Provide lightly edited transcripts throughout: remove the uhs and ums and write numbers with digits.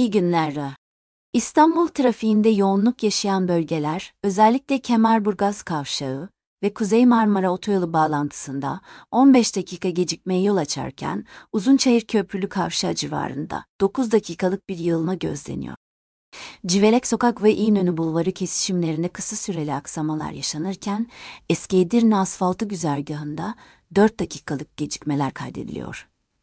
İyi günler. İstanbul trafiğinde yoğunluk yaşayan bölgeler, özellikle Kemerburgaz Kavşağı ve Kuzey Marmara Otoyolu bağlantısında 15 dakika gecikmeye yol açarken, Uzunçayır Köprülü Kavşağı civarında 9 dakikalık bir yığılma gözleniyor. Civelek Sokak ve İnönü Bulvarı kesişimlerinde kısa süreli aksamalar yaşanırken, Eski Edirne asfaltı güzergahında 4 dakikalık gecikmeler kaydediliyor.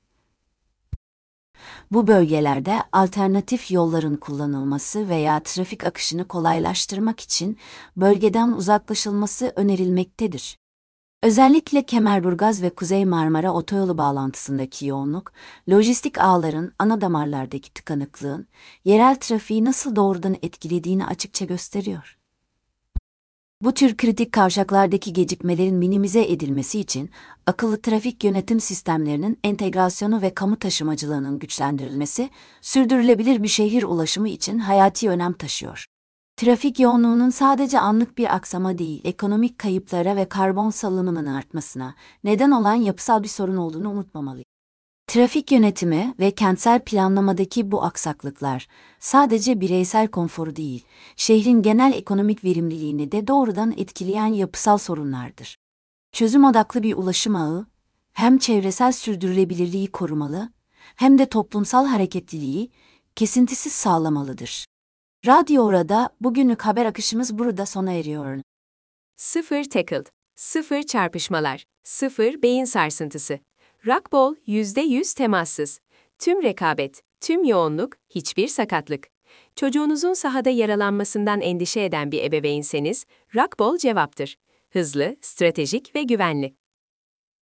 Bu bölgelerde alternatif yolların kullanılması veya trafik akışını kolaylaştırmak için bölgeden uzaklaşılması önerilmektedir. Özellikle Kemerburgaz ve Kuzey Marmara Otoyolu bağlantısındaki yoğunluk, lojistik ağların ana damarlardaki tıkanıklığın yerel trafiği nasıl doğrudan etkilediğini açıkça gösteriyor. Bu tür kritik kavşaklardaki gecikmelerin minimize edilmesi için akıllı trafik yönetim sistemlerinin entegrasyonu ve kamu taşımacılığının güçlendirilmesi, sürdürülebilir bir şehir ulaşımı için hayati önem taşıyor. Trafik yoğunluğunun sadece anlık bir aksama değil, ekonomik kayıplara ve karbon salınımının artmasına neden olan yapısal bir sorun olduğunu unutmamalıyız. Trafik yönetimi ve kentsel planlamadaki bu aksaklıklar sadece bireysel konforu değil, şehrin genel ekonomik verimliliğini de doğrudan etkileyen yapısal sorunlardır. Çözüm odaklı bir ulaşım ağı, hem çevresel sürdürülebilirliği korumalı, hem de toplumsal hareketliliği kesintisiz sağlamalıdır. Radyo Orada bugünlük haber akışımız burada sona eriyor. Sıfır tackle, sıfır çarpışmalar, sıfır beyin sarsıntısı. Rockball %100 temassız. Tüm rekabet, tüm yoğunluk, hiçbir sakatlık. Çocuğunuzun sahada yaralanmasından endişe eden bir ebeveynseniz, Rockball cevaptır. Hızlı, stratejik ve güvenli.